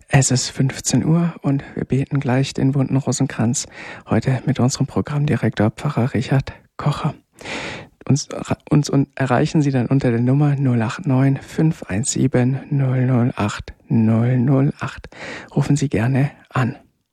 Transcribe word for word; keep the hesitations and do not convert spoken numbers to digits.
Es ist fünfzehn Uhr und wir beten gleich den bunten Rosenkranz. Heute mit unserem Programmdirektor Pfarrer Richard Kocher. Uns, uns und erreichen Sie dann unter der Nummer null acht neun fünf eins sieben null null acht null null acht. Rufen Sie gerne an.